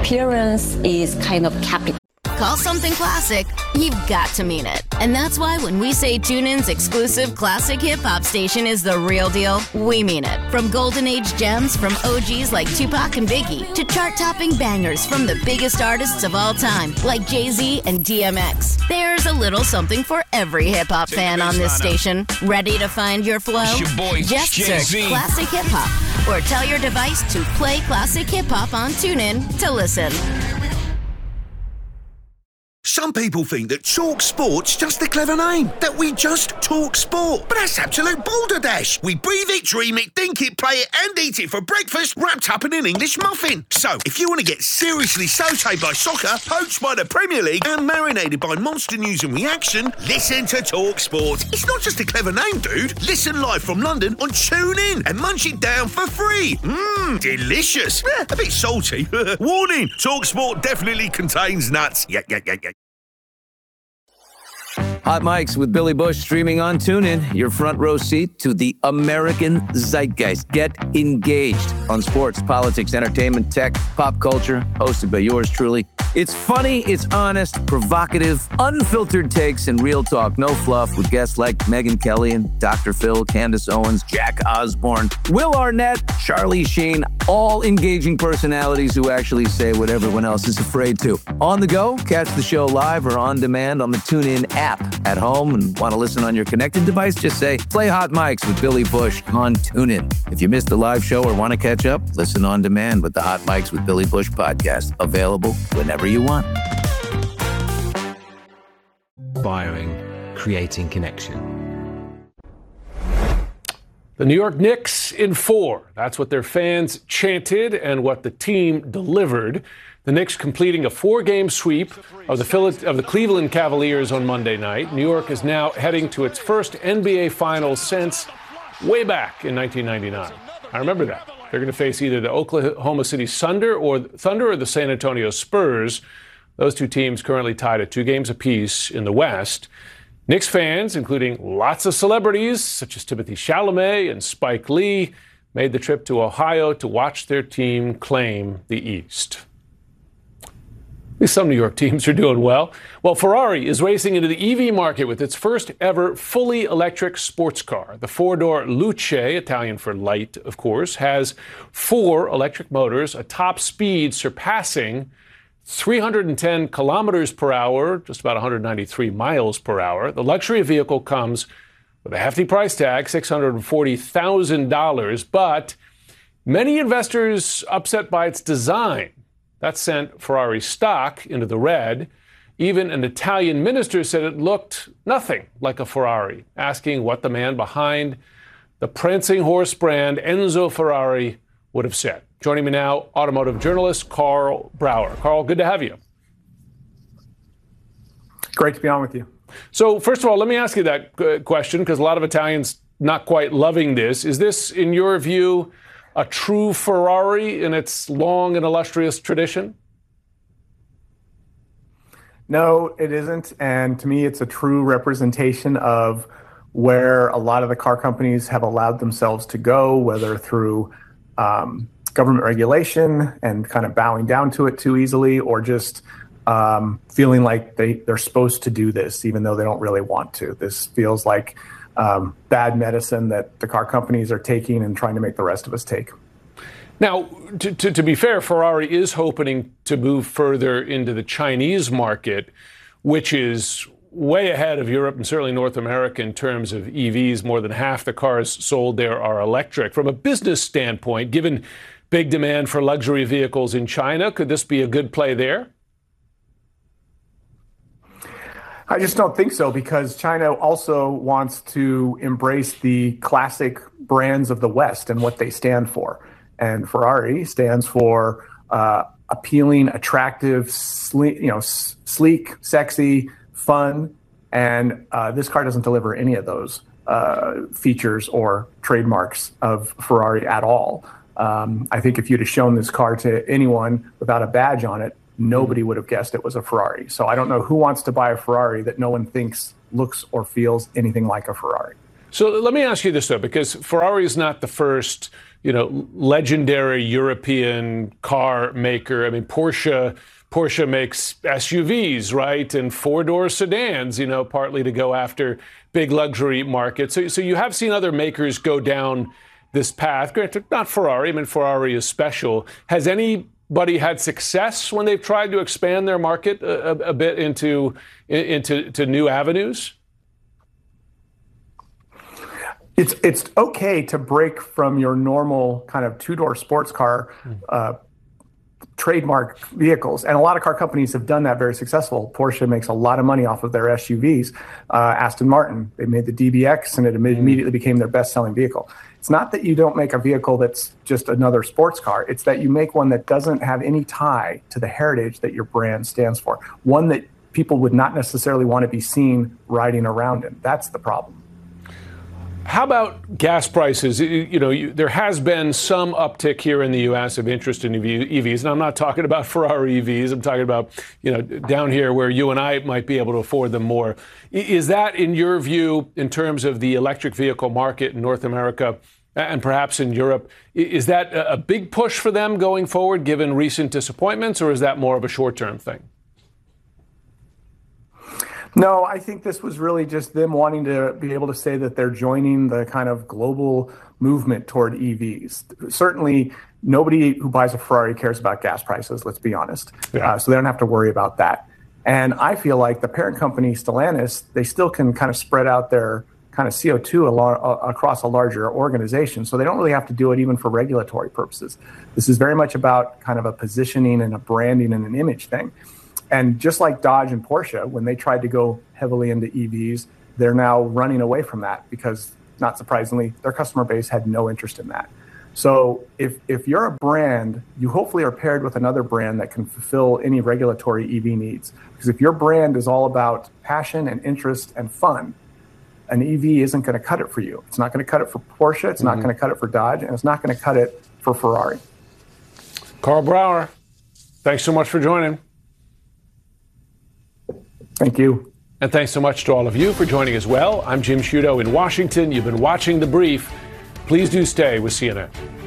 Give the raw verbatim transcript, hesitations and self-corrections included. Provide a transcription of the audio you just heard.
appearance is kind of capital. Call something classic, you've got to mean it. And that's why when we say TuneIn's exclusive classic hip-hop station is the real deal, we mean it. From golden age gems from O Gs like Tupac and Biggie to chart-topping bangers from the biggest artists of all time like Jay-Z and D M X. There's a little something for every hip-hop fan on this station. Ready to find your flow? It's your boy, Just Jay-Z. search Classic Hip-Hop or tell your device to play Classic Hip-Hop on TuneIn to listen. Some people think that Talk Sport's just a clever name, that we just talk sport. But that's absolute balderdash. We breathe it, dream it, think it, play it, and eat it for breakfast, wrapped up in an English muffin. So, if you want to get seriously sautéed by soccer, poached by the Premier League, and marinated by monster news and reaction, listen to Talk Sport. It's not just a clever name, dude. Listen live from London on TuneIn and munch it down for free. Mmm, delicious. Eh, a bit salty. Warning, Talk Sport definitely contains nuts. Yeah, yeah, yeah, yeah. Hot Mics with Billy Bush streaming on TuneIn. Your front row seat to the American zeitgeist. Get engaged on sports, politics, entertainment, tech, pop culture. Hosted by yours truly. It's funny, it's honest, provocative, unfiltered takes, and real talk. No fluff with guests like Megyn Kelly and Doctor Phil, Candace Owens, Jack Osborne, Will Arnett, Charlie Sheen. All engaging personalities who actually say what everyone else is afraid to. On the go, catch the show live or on demand on the TuneIn app. At home and want to listen on your connected device, just say, play Hot Mics with Billy Bush on TuneIn. If you missed the live show or want to catch up, listen on demand with the Hot Mics with Billy Bush podcast. Available whenever you want. Inspiring, creating connection. The New York Knicks in four. That's what their fans chanted and what the team delivered. The Knicks completing a four-game sweep of the, Phil- of the Cleveland Cavaliers on Monday night. New York is now heading to its first N B A Finals since way back in nineteen ninety-nine. I remember that. They're going to face either the Oklahoma City Thunder or Thunder or the San Antonio Spurs. Those two teams currently tied at two games apiece in the West. Knicks fans, including lots of celebrities such as Timothée Chalamet and Spike Lee, made the trip to Ohio to watch their team claim the East. Some New York teams are doing well. Well, Ferrari is racing into the E V market with its first ever fully electric sports car. The four-door Luce, Italian for light, of course, has four electric motors, a top speed surpassing three hundred ten kilometers per hour, just about one hundred ninety-three miles per hour. The luxury vehicle comes with a hefty price tag, six hundred forty thousand dollars, but many investors upset by its design. That sent Ferrari stock into the red. Even an Italian minister said it looked nothing like a Ferrari, asking what the man behind the prancing horse brand, Enzo Ferrari, would have said. Joining me now, automotive journalist Carl Brauer. Carl, good to have you. Great to be on with you. So, first of all, let me ask you that question, because a lot of Italians not quite loving this. Is this, in your view, a true Ferrari in its long and illustrious tradition? No, it isn't. And to me, it's a true representation of where a lot of the car companies have allowed themselves to go, whether through um, government regulation and kind of bowing down to it too easily, or just um, feeling like they, they're supposed to do this, even though they don't really want to. This feels like Um, bad medicine that the car companies are taking and trying to make the rest of us take. Now, to, to, to be fair, Ferrari is hoping to move further into the Chinese market, which is way ahead of Europe and certainly North America in terms of E Vs. More than half the cars sold there are electric. From a business standpoint, given big demand for luxury vehicles in China, could this be a good play there? I just don't think so, because China also wants to embrace the classic brands of the West and what they stand for. And Ferrari stands for uh, appealing, attractive, sleek, you know, s- sleek, sexy, fun. And uh, this car doesn't deliver any of those uh, features or trademarks of Ferrari at all. Um, I think if you'd have shown this car to anyone without a badge on it, nobody would have guessed it was a Ferrari. So I don't know who wants to buy a Ferrari that no one thinks looks or feels anything like a Ferrari. So let me ask you this, though, because Ferrari is not the first you know, legendary European car maker. I mean, Porsche. Porsche makes S U Vs, right, and four-door sedans, you know, partly to go after big luxury markets. So, so you have seen other makers go down this path. Granted, not Ferrari. I mean, Ferrari is special. Has anybody had success when they've tried to expand their market a, a, a bit into into to new avenues? It's it's okay to break from your normal kind of two-door sports car uh, trademark vehicles, and a lot of car companies have done that very successful. Porsche makes a lot of money off of their S U Vs. Uh, Aston Martin, they made the D B X, and it immediately became their best-selling vehicle. It's not that you don't make a vehicle that's just another sports car. It's that you make one that doesn't have any tie to the heritage that your brand stands for, one that people would not necessarily want to be seen riding around in. That's the problem. How about gas prices? You know, you, there has been some uptick here in the U S of interest in E Vs. And I'm not talking about Ferrari E Vs. I'm talking about, you know, down here where you and I might be able to afford them more. Is that, in your view, in terms of the electric vehicle market in North America and perhaps in Europe, is that a big push for them going forward, given recent disappointments, or is that more of a short-term thing? No, I think this was really just them wanting to be able to say that they're joining the kind of global movement toward E Vs. Certainly, nobody who buys a Ferrari cares about gas prices, let's be honest. Yeah. Uh, so they don't have to worry about that. And I feel like the parent company, Stellantis, they still can kind of spread out their kind of C O two along, uh, across a larger organization. So they don't really have to do it even for regulatory purposes. This is very much about kind of a positioning and a branding and an image thing. And just like Dodge and Porsche, when they tried to go heavily into E Vs, they're now running away from that because, not surprisingly, their customer base had no interest in that. So if if you're a brand, you hopefully are paired with another brand that can fulfill any regulatory E V needs. Because if your brand is all about passion and interest and fun, an E V isn't going to cut it for you. It's not going to cut it for Porsche. It's mm-hmm. not going to cut it for Dodge. And it's not going to cut it for Ferrari. Karl Brauer, thanks so much for joining. Thank you. And thanks so much to all of you for joining as well. I'm Jim Sciutto in Washington. You've been watching The Brief. Please do stay with C N N.